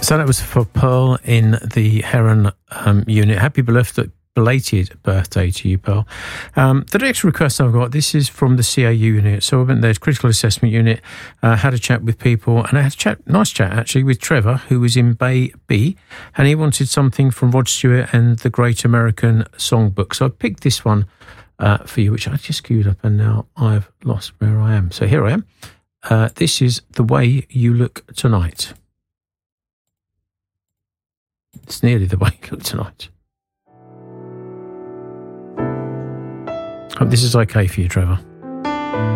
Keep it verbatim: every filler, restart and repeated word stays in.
So that was for Pearl in the Heron um, unit. Happy belated, belated birthday to you, Pearl. Um, the next request I've got, this is from the C A U unit. So I went there, critical assessment unit, uh, had a chat with people, and I had a chat, nice chat actually, with Trevor, who was in Bay B, and he wanted something from Rod Stewart and the Great American Songbook. So I picked this one uh, for you, which I just queued up, and now I've lost where I am. So here I am. Uh, this is The Way You Look Tonight. It's nearly the way you look tonight. Hope this is okay for you, Trevor.